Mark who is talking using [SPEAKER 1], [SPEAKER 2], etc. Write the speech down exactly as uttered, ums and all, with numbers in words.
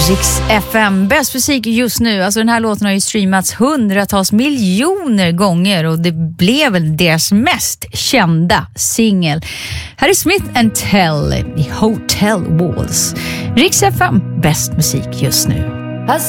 [SPEAKER 1] Riks F M, bäst musik just nu. Alltså den här låten har ju streamats hundratals miljoner gånger och det blev väl deras mest kända singel. Här är Smith and Tell i Hotel Walls. Riks F M, bäst musik just nu.